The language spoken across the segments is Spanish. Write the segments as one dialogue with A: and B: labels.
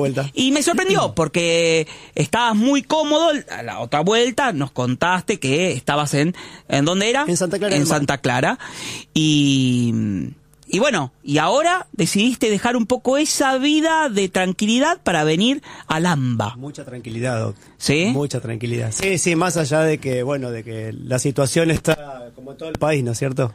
A: vuelta.
B: Y me sorprendió porque estabas muy cómodo. A la otra vuelta nos contaste que estabas ¿en dónde era?
A: En Santa Clara.
B: En Santa Clara. Y bueno, y ahora decidiste dejar un poco esa vida de tranquilidad para venir al AMBA.
A: Mucha tranquilidad, Doc.
B: ¿Sí?
A: Mucha tranquilidad. Sí, más allá de que, bueno, de que la situación está como en todo el país, ¿no es cierto?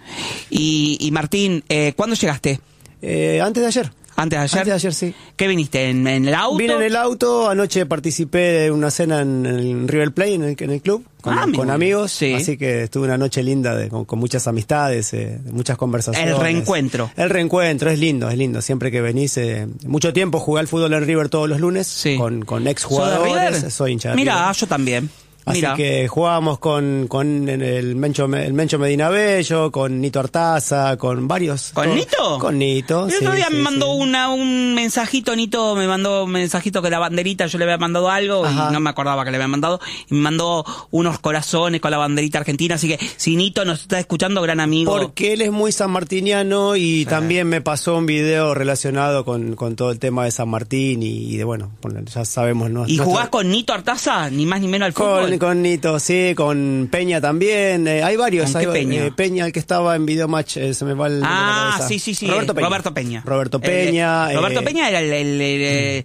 B: Y Martín, ¿cuándo llegaste?
A: Antes de ayer.
B: ¿Antes de ayer?
A: Antes de ayer, sí.
B: ¿Qué viniste? ¿En el auto?
A: Vine en el auto, anoche participé de una cena en River Plate, en el club, con amigos,
B: sí.
A: Así que estuve una noche linda con muchas amistades, muchas conversaciones.
B: El reencuentro.
A: El reencuentro, es lindo, siempre que venís. Mucho tiempo jugué al fútbol en River todos los lunes,
B: sí.
A: con ex jugadores.
B: ¿Sos de River?
A: Soy hincha de
B: Mirá,
A: River.
B: yo también.
A: Así
B: Mira.
A: que jugábamos con el Mencho Medina Bello, con Nito Artaza, con varios.
B: ¿Con Nito?
A: Con Nito.
B: El otro día me mandó un mensajito, Nito me mandó un mensajito que la banderita, yo le había mandado algo. Ajá. Y no me acordaba que le había mandado. Y me mandó unos corazones con la banderita argentina, así que si Nito nos está escuchando, gran amigo.
A: Porque él es muy sanmartiniano y también me pasó un video relacionado con todo el tema de San Martín y de, bueno, ya sabemos.
B: ¿Y jugás con Nito Artaza, ni más ni menos al fútbol?
A: Con Nito, sí, con Peña también. Hay varios.
B: ¿Con qué Peña?
A: Peña, el que estaba en Videomatch, se me va el nombre de la cabeza.
B: Sí.
A: Roberto
B: Peña.
A: Roberto Peña.
B: Roberto Peña era el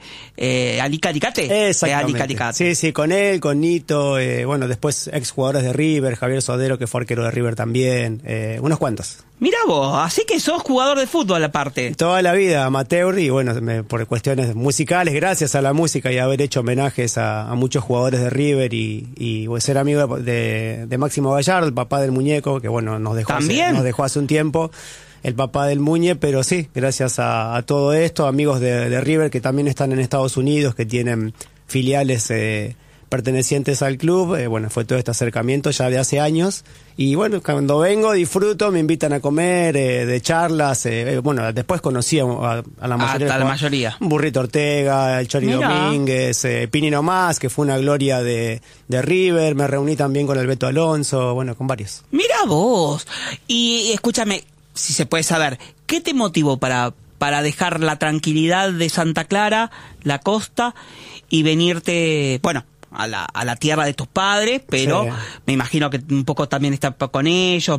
B: Alicate.
A: Exactamente. Sí, con él, con Nito. Bueno, después ex jugadores de River, Javier Sodero, que fue arquero de River también. Unos cuantos.
B: Mirá vos, así que sos jugador de fútbol aparte.
A: Toda la vida, amateur, y bueno, por cuestiones musicales, gracias a la música y haber hecho homenajes a muchos jugadores de River y ser amigo de Máximo Gallardo, el papá del muñeco, que bueno, nos dejó hace un tiempo, el papá del Muñe, pero sí, gracias a todo esto, amigos de River que también están en Estados Unidos, que tienen filiales pertenecientes al club, bueno, fue todo este acercamiento ya de hace años, y bueno, cuando vengo disfruto, me invitan a comer, de charlas, bueno, después conocí a la mayoría.
B: Hasta la mayoría.
A: Burrito Ortega, el Chori Domínguez, Pinino Más, que fue una gloria de River, me reuní también con el Beto Alonso, bueno, con varios.
B: Mira vos, y escúchame, si se puede saber, ¿qué te motivó para dejar la tranquilidad de Santa Clara, la costa, y venirte, bueno, a la tierra de tus padres, pero sí, me imagino que un poco también está con ellos,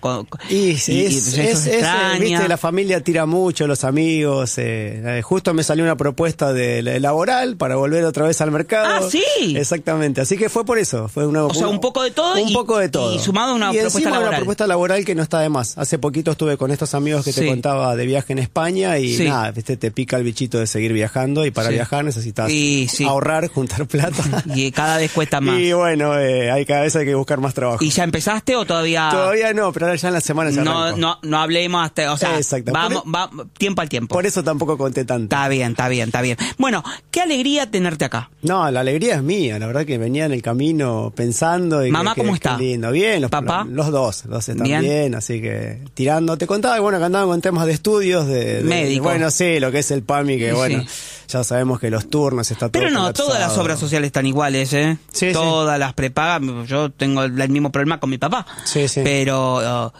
A: viste, la familia tira mucho, los amigos, justo me salió una propuesta de laboral para volver otra vez al mercado.
B: Ah, sí.
A: Exactamente, así que fue por eso, fue
B: un poco de todo.
A: Un poco de todo.
B: Y sumado a una propuesta laboral.
A: Una propuesta laboral que no está de más. Hace poquito estuve con estos amigos que te contaba de viaje en España y nada, te pica el bichito de seguir viajando y para viajar necesitas ahorrar, juntar plata.
B: Y cada vez cuesta más.
A: Y bueno, cada vez hay que buscar más trabajo.
B: ¿Y ya empezaste o todavía?
A: Todavía no, pero ahora ya en la semana ya
B: no hablemos hasta, o sea, vamos tiempo al tiempo.
A: Por eso tampoco conté tanto.
B: Está bien. Bueno, qué alegría tenerte acá.
A: No, la alegría es mía, la verdad que venía en el camino pensando. Y
B: ¿Mamá cómo está?
A: Lindo, bien.
B: ¿Papá?
A: Los dos están bien, así que tirando. Te contaba, bueno, que andaban con temas de estudios, de
B: médico.
A: Bueno, sí, lo que es el PAMI, que bueno, ya sabemos que los turnos está todo
B: Pero no,
A: colapsado.
B: todas las obras sociales están iguales, ¿eh?
A: Sí,
B: todas las prepagas. Yo tengo el mismo problema con mi papá.
A: Sí.
B: Pero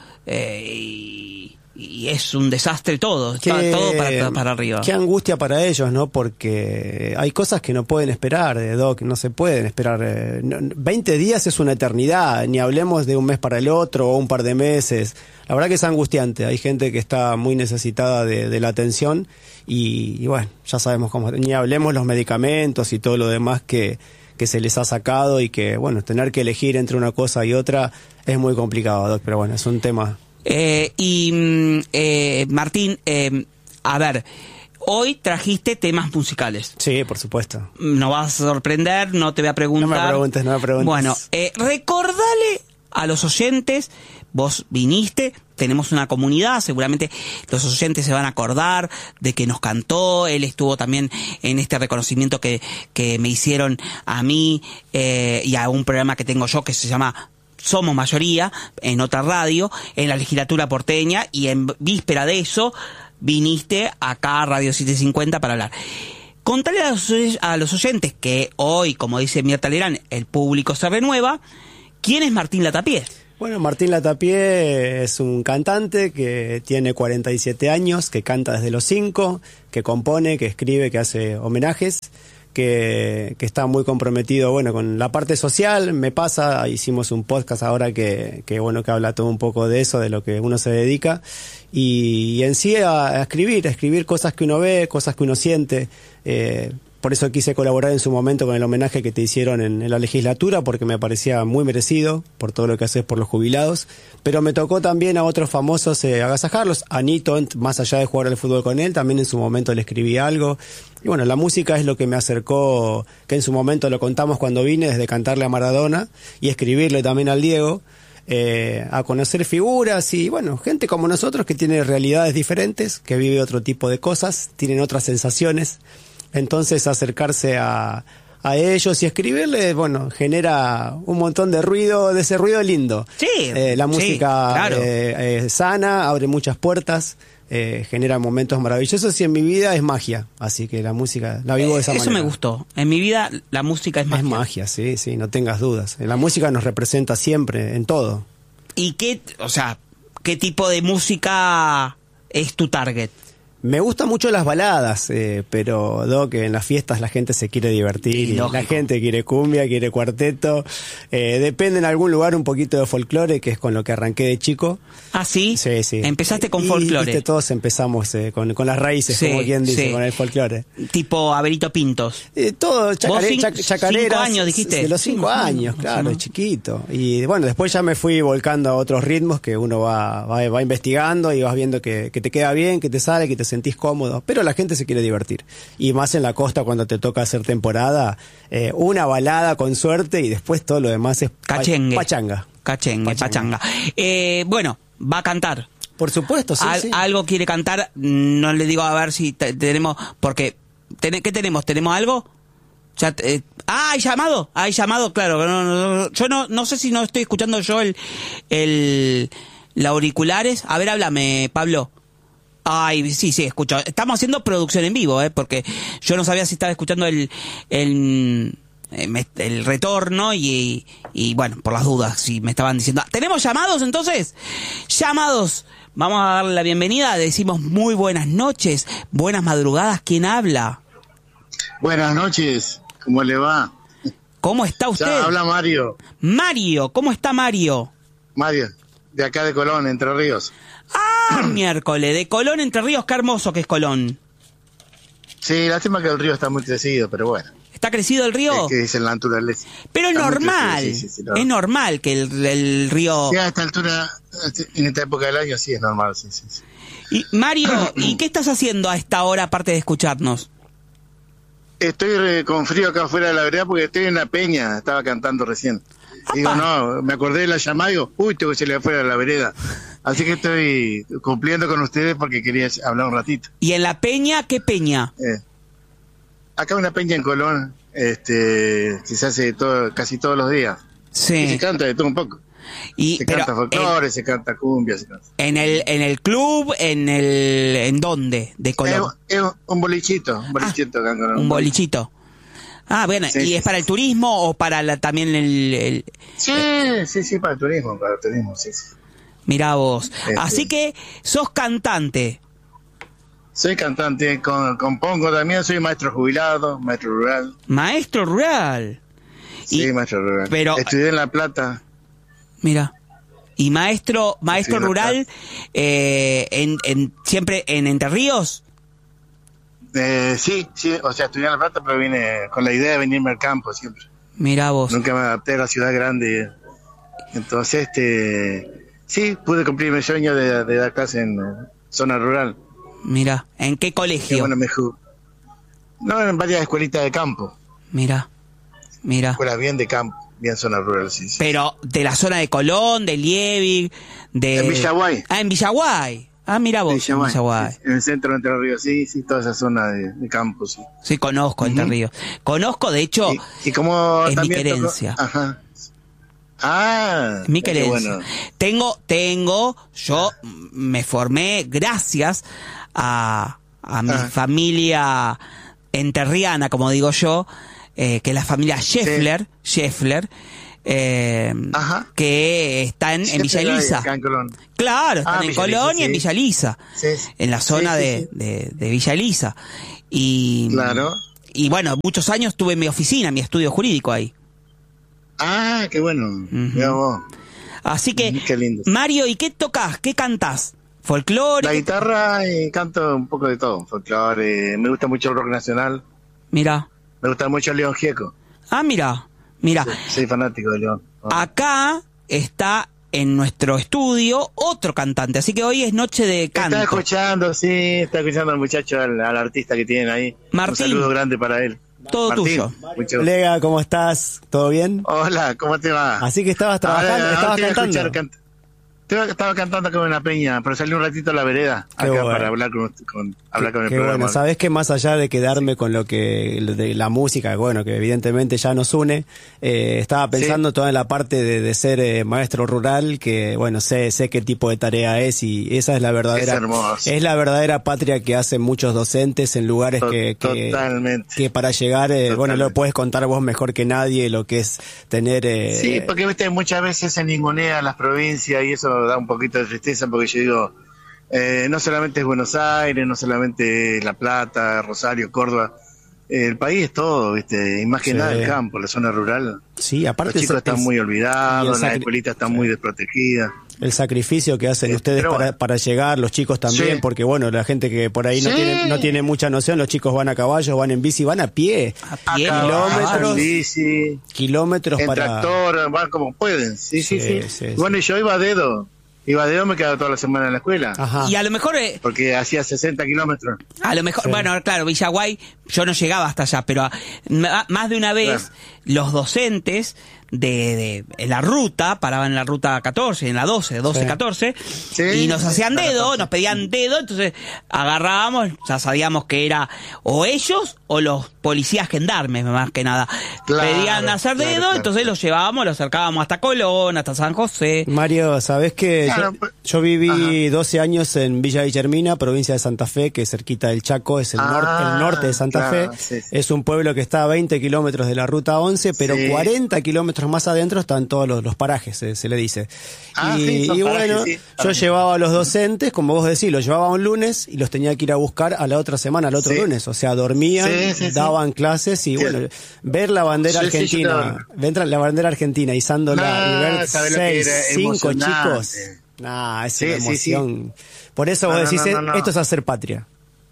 B: y es un desastre todo. Está todo para arriba.
A: Qué angustia para ellos, ¿no? Porque hay cosas que no pueden esperar, Doc, no se pueden esperar. 20 días es una eternidad, ni hablemos de un mes para el otro o un par de meses. La verdad que es angustiante. Hay gente que está muy necesitada de la atención y bueno, ya sabemos cómo. Ni hablemos los medicamentos y todo lo demás que se les ha sacado y que, bueno, tener que elegir entre una cosa y otra es muy complicado, Doc, pero bueno, es un tema.
B: Martín, a ver, hoy trajiste temas musicales.
A: Sí, por supuesto.
B: No vas a sorprender, no te voy a preguntar.
A: No me preguntes.
B: Bueno, recordale a los oyentes, vos viniste, tenemos una comunidad, seguramente los oyentes se van a acordar de que nos cantó, él estuvo también en este reconocimiento que me hicieron a mí y a un programa que tengo yo que se llama Somos Mayoría, en otra radio, en la legislatura porteña, y en víspera de eso viniste acá a Radio 750 para hablar. Contale a los oyentes que hoy, como dice Mirta Legrand, el público se renueva. ¿Quién es Martín Latapié?
A: Bueno, Martín Latapié es un cantante que tiene 47 años, que canta desde los 5, que compone, que escribe, que hace homenajes, que está muy comprometido, bueno, con la parte social. Me pasa, hicimos un podcast ahora que habla todo un poco de eso, de lo que uno se dedica, y en sí a escribir cosas que uno ve, cosas que uno siente. Por eso quise colaborar en su momento con el homenaje que te hicieron en la legislatura, porque me parecía muy merecido por todo lo que haces por los jubilados. Pero me tocó también a otros famosos agasajarlos. A Nito, más allá de jugar al fútbol con él, también en su momento le escribí algo. Y bueno, la música es lo que me acercó, que en su momento lo contamos cuando vine, desde cantarle a Maradona y escribirle también al Diego, a conocer figuras y bueno, gente como nosotros que tiene realidades diferentes, que vive otro tipo de cosas, tienen otras sensaciones. Entonces acercarse a ellos y escribirles, bueno, genera un montón de ruido, de ese ruido lindo.
B: Sí,
A: la música,
B: claro.
A: sana, abre muchas puertas, genera momentos maravillosos y en mi vida es magia. Así que la música la vivo de esa manera.
B: Eso me gustó. En mi vida la música es magia.
A: Es magia, sí, no tengas dudas. La música nos representa siempre, en todo.
B: ¿Y qué tipo de música es tu target?
A: Me gustan mucho las baladas, pero que en las fiestas la gente se quiere divertir, y la gente quiere cumbia, quiere cuarteto, depende en algún lugar un poquito de folclore, que es con lo que arranqué de chico.
B: ¿Ah, sí?
A: Sí.
B: Empezaste con folclore.
A: Todos empezamos con las raíces,
B: sí,
A: como quien dice,
B: sí.
A: Con el folclore.
B: Tipo Averito Pintos.
A: Todo, chacareras.
B: 5 años, dijiste.
A: De los 5 años, claro, chiquito. Y bueno, después ya me fui volcando a otros ritmos que uno va investigando y vas viendo que te queda bien, que te sale, que te sentís cómodo, pero la gente se quiere divertir. Y más en la costa cuando te toca hacer temporada, una balada con suerte y después todo lo demás es
B: Cachengue.
A: pachanga.
B: Pachanga. Bueno, va a cantar.
A: Por supuesto, sí.
B: Algo quiere cantar, no le digo a ver si tenemos, porque, ¿qué tenemos? ¿Tenemos algo? Ya, hay llamado, claro. Yo no sé si no estoy escuchando yo el auriculares. A ver, háblame, Pablo. Ay, sí, escucho. Estamos haciendo producción en vivo, porque yo no sabía si estaba escuchando el retorno y bueno, por las dudas, si me estaban diciendo. ¿Tenemos llamados entonces? Llamados. Vamos a darle la bienvenida. Decimos muy buenas noches, buenas madrugadas. ¿Quién habla?
C: Buenas noches. ¿Cómo le va?
B: ¿Cómo está usted?
C: Ya habla Mario.
B: Mario, ¿cómo está Mario?
C: Mario, de acá de Colón, Entre Ríos.
B: Ah, miércoles, de Colón, Entre Ríos, qué hermoso que es Colón.
C: Sí, lástima que el río está muy crecido, pero bueno.
B: ¿Está crecido el río?
C: Es que dice la naturaleza.
B: Pero es normal, es normal que el río...
C: Sí, a esta altura, en esta época del año, sí es normal, sí.
B: Y Mario, ¿y qué estás haciendo a esta hora aparte de escucharnos?
C: Estoy con frío acá afuera de la vereda porque estoy en la peña, estaba cantando recién. Digo, no, me acordé de la llamada y digo, tengo que salir afuera de la vereda. Así que estoy cumpliendo con ustedes porque quería hablar un ratito.
B: ¿Y en la peña, qué peña?
C: Acá una peña en Colón, que se hace casi todos los días.
B: Sí.
C: Y se canta de todo un poco. Se canta folclore, se canta cumbia, se canta.
B: ¿En el club? ¿En dónde? ¿De Colón?
C: Es un bolichito, acá en Colón.
B: Un bolichito. Ah, bueno, sí, ¿y es para el turismo o para también el...?
C: Sí, para el turismo, sí.
B: Mirá vos. Así que sos cantante.
C: Soy cantante, compongo también, soy maestro jubilado, maestro rural.
B: ¿Maestro rural?
C: Sí, maestro rural.
B: Pero,
C: estudié en La Plata.
B: Mira. ¿Y maestro rural siempre en Entre Ríos?
C: Sí, o sea, estudié en La Plata, pero vine con la idea de venirme al campo siempre.
B: Mirá vos.
C: Nunca me adapté a la ciudad grande. Entonces, sí, pude cumplir mi sueño de dar clase en zona rural.
B: Mira, ¿en qué colegio?
C: Bueno, no, en varias escuelitas de campo.
B: Mira.
C: Escuelas bien de campo, bien zona rural, sí.
B: Pero de la zona de Colón, de Liebig,
C: En Villaguay.
B: Ah, en Villaguay. Ah, mira vos, en Villaguay.
C: En el centro de Entre Ríos, sí, toda esa zona de campo, sí.
B: Sí, conozco Entre Ríos. Conozco, de hecho,
C: y como
B: es mi
C: también
B: querencia.
C: Ajá. Ah,
B: mi querencia.
C: Bueno.
B: Yo me formé gracias a mi familia enterriana, como digo yo, que es la familia Scheffler, que están en Villa Elisa.
C: Acá en Colón.
B: Claro, están en
C: Villa
B: Colón
C: Elisa,
B: y en Villa Elisa, en la zona de Villa Elisa. Y,
C: claro.
B: Y bueno, muchos años tuve mi oficina, mi estudio jurídico ahí.
C: Ah, qué bueno. Mirá vos.
B: Así que,
C: qué lindo.
B: Mario, ¿y qué tocas? ¿Qué cantás? ¿Folclore?
C: La guitarra y canto un poco de todo. Folclore, me gusta mucho el rock nacional.
B: Mira.
C: Me gusta mucho León Gieco.
B: Ah, mira.
C: Soy fanático de León.
B: Acá está en nuestro estudio otro cantante, así que hoy es noche de canto.
C: Está escuchando al muchacho, al artista que tienen ahí.
B: Martín.
C: Un saludo grande para él.
B: Todo
C: Martín,
B: tuyo.
A: Colega, ¿cómo estás? ¿Todo bien?
C: Hola, ¿cómo te va?
A: Así que estabas trabajando, estabas cantando.
C: Estaba cantando acá en una peña, pero salí un ratito a la vereda acá
A: bueno.
C: para hablar con el programa.
A: Bueno, sabés que más allá de quedarme con lo que de la música, bueno, que evidentemente ya nos une, estaba pensando toda en la parte de ser maestro rural, que bueno, sé qué tipo de tarea es, y esa es la verdadera, es la verdadera patria que hacen muchos docentes en lugares que para llegar, bueno, lo puedes contar vos mejor que nadie, lo que es tener...
C: sí, porque viste, muchas veces se ningunea las provincias y eso da un poquito de tristeza, porque yo digo, no solamente es Buenos Aires, no solamente es La Plata, Rosario, Córdoba, el país es todo, viste, y más que nada el campo, la zona rural.
A: Sí, aparte
C: los chicos están muy olvidados, las escuelitas están muy desprotegidas.
A: El sacrificio que hacen ustedes para llegar, los chicos también, porque bueno, la gente que por ahí no tiene mucha noción, los chicos van a caballo, van en bici, van a pie.
C: Kilómetros, bici,
A: kilómetros
C: en
A: para...
C: tractor, van como pueden. Sí. Bueno, y yo iba a dedo, me quedaba toda la semana en la escuela.
A: Ajá.
B: Y a lo mejor...
C: porque hacía 60 kilómetros.
B: A lo mejor, bueno, claro, Villaguay, yo no llegaba hasta allá, pero más de una vez los docentes de la ruta, paraban en la ruta 14, en la 12, 14, y nos hacían dedo, nos pedían dedo, entonces agarrábamos, ya sabíamos que era o ellos o los policías gendarmes, más que nada. Pedían hacer dedo, entonces los llevábamos, los acercábamos hasta Colón, hasta San José.
A: Mario, ¿sabés que yo viví 12 años en Villa Guillermina, provincia de Santa Fe, que es cerquita del Chaco, es el norte de Santa Fe? Es un pueblo que está a 20 kilómetros de la ruta 11, pero 40 kilómetros más adentro están todos los parajes, se le dice. Y bueno, yo llevaba a los docentes, como vos decís, los llevaba un lunes y los tenía que ir a buscar a la otra semana, al otro lunes. O sea, dormían, daban clases y bueno, ver la bandera argentina, ver la bandera argentina izándola y ver 5 chicos. Es una emoción. Por eso vos decís, esto es hacer patria.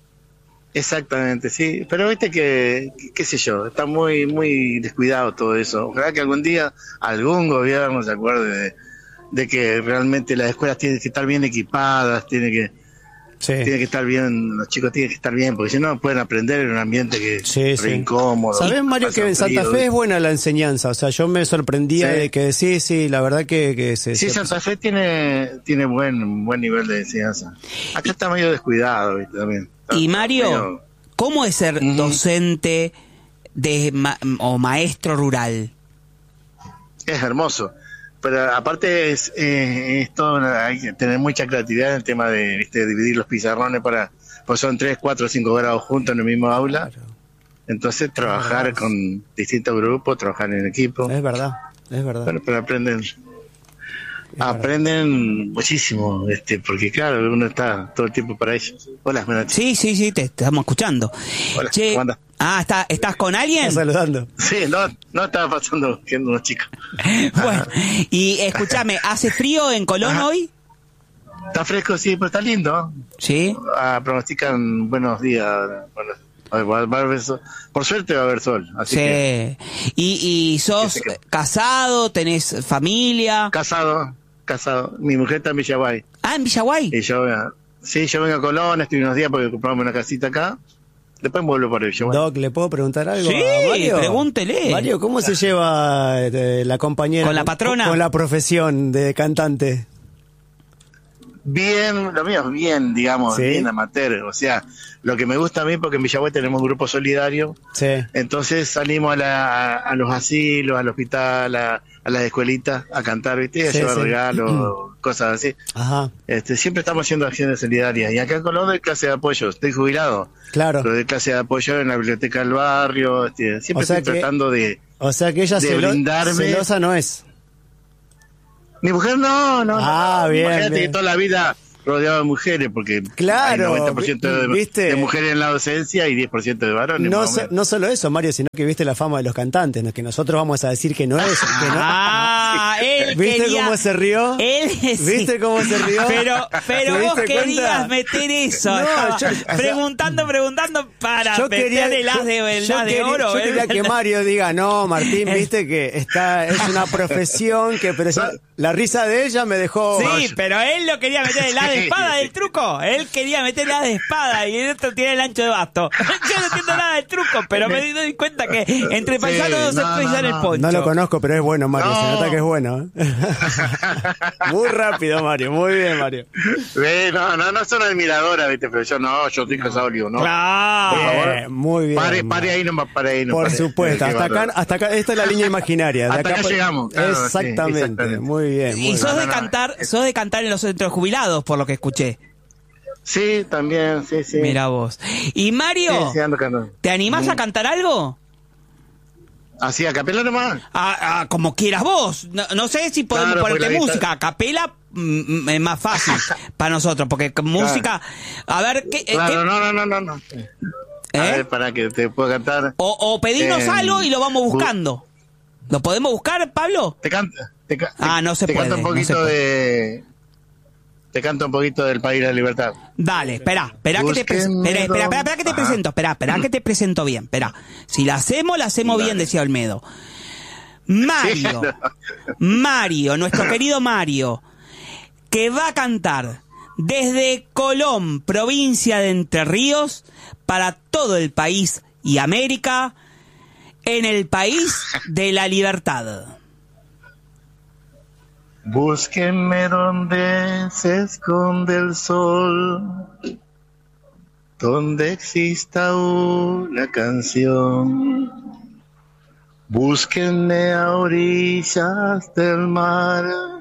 C: Exactamente, sí, pero viste que, qué sé yo, está muy muy descuidado todo eso. Ojalá que algún día algún gobierno se acuerde de que realmente las escuelas tienen que estar bien equipadas, tiene que estar bien, los chicos tienen que estar bien, porque si no pueden aprender en un ambiente que es incómodo.
A: ¿Sabés, Mario, que en Santa Fe es buena la enseñanza? O sea, yo me sorprendía de que la verdad que
C: Santa Fe tiene buen nivel de enseñanza. Acá está medio descuidado, ¿viste? También.
B: Y Mario, ¿cómo es ser docente o maestro rural?
C: Es hermoso, pero aparte es todo, hay que tener mucha creatividad en el tema de dividir los pizarrones pues son 3, 4, 5 grados juntos en el mismo aula. Entonces trabajar con distintos grupos, trabajar en equipo.
A: Es verdad.
C: Bueno, pero aprenden muchísimo, porque claro, uno está todo el tiempo para ellos. Hola, buenas noches.
B: Sí, te estamos escuchando.
C: Hola,
B: che,
C: ¿cómo andas?
B: ¿estás con alguien?
A: Estás saludando.
C: Sí, no estaba pasando viendo unos chicos.
B: Bueno, y escúchame, ¿hace frío en Colón hoy?
C: Está fresco, sí, pero está lindo.
B: Sí.
C: Pronostican buenos días. Va a haber sol. Por suerte va a haber sol. Así que,
B: ¿Y sos casado? ¿Tenés familia?
C: Casado. Mi mujer está en Villaguay.
B: Ah, ¿en Villaguay?
C: Y yo vengo a Colón, estoy unos días porque compramos una casita acá. Después vuelvo por el Villaguay.
A: Doc, ¿le puedo preguntar algo
B: sí,
A: a Mario?
B: Pregúntele.
A: Mario, ¿cómo se lleva la compañera
B: con la patrona?
A: Con la profesión de cantante.
C: Bien, lo mío es bien, digamos, bien amateur. O sea, lo que me gusta a mí, porque en Villaguay tenemos un grupo solidario. Sí. Entonces salimos a los asilos, al hospital, a las escuelitas a cantar, ¿viste? A llevar regalos, cosas así. Ajá. Siempre estamos haciendo acciones solidarias. Y acá en Colón doy clase de apoyo. Estoy jubilado.
A: Claro.
C: Pero doy clase de apoyo en la biblioteca del barrio. Siempre estoy tratando de
A: O sea que ella
C: de brindarme.
A: celosa no es.
C: Mi mujer no.
A: Bien,
C: Imagínate
A: bien.
C: que toda la vida rodeado de mujeres, porque
A: Claro,
C: hay 90%
A: ¿viste?
C: de mujeres en la docencia y 10% de varones.
A: No,
C: más o menos.
A: no solo eso, Mario, sino que viste la fama de los cantantes, ¿no? Que nosotros vamos a decir que no es. Que no.
B: Él
A: ¿Viste
B: quería,
A: cómo se rió?
B: Él, sí.
A: ¿Viste cómo se rió?
B: Pero
A: ¿Te
B: vos
A: diste
B: querías
A: cuenta?
B: meter eso.
A: No,
B: Estaba
A: yo- o sea,
B: preguntando para
A: Yo quería,
B: meter el as de oro.
A: yo quería que Mario diga, no, Martín, viste que es una profesión que, pero la risa de ella me dejó.
B: Sí, pero él lo quería meter el as de espada del truco. Él quería meter el as de espada y el otro tiene el ancho de basto. Yo no entiendo nada del truco, pero me doy cuenta que entre paisanos no se puede usar el poncho.
A: No lo conozco, pero es bueno, Mario. Se
C: No.
A: nota que es bueno. Muy rápido, Mario. Muy bien, Mario.
C: No son admiradoras, ¿viste? Pero yo estoy casado, digo, no.
B: Claro.
C: Por favor.
A: Muy bien.
C: Pare ahí nomás, pare ahí nomás.
A: Por supuesto.
C: Qué bárbaro.
A: Hasta acá, esta es la línea imaginaria. De
C: Hasta acá
A: pa-
C: llegamos, claro, sí,
A: exactamente.
C: exactamente.
A: Muy bien. Muy
B: Y sos
A: bien.
B: sos de cantar en los centros jubilados, por lo que escuché.
C: Sí, también, sí.
B: Mira vos. Y Mario,
C: Sí, ando cantando.
B: ¿te animás a cantar algo?
C: Así, a capela nomás.
B: Como quieras vos. No sé si podemos
C: Claro,
B: ponerte
C: porque la
B: música. A capela es más fácil para nosotros, porque con música... A ver, ¿qué?
C: Claro, no. A
B: ¿Eh?
C: ver, para que te pueda cantar.
B: O pedirnos algo y lo vamos
C: bu-
B: buscando. ¿Lo podemos buscar, Pablo?
C: Te canta.
B: No se
C: te
B: puede,
C: Canta un
B: no
C: poquito
B: se puede.
C: de. Te canto un poquito del País de la Libertad.
B: Dale, espera que te
C: Búsquenme
B: espera que te
C: Ajá.
B: presento, espera que te presento bien, espera. Si la hacemos
C: Dale.
B: bien, decía Olmedo. Mario, nuestro querido Mario, que va a cantar desde Colón, provincia de Entre Ríos, para todo el país y América, en el país de la libertad.
C: Búsquenme donde se esconde el sol, donde exista una canción. Búsquenme a orillas del mar,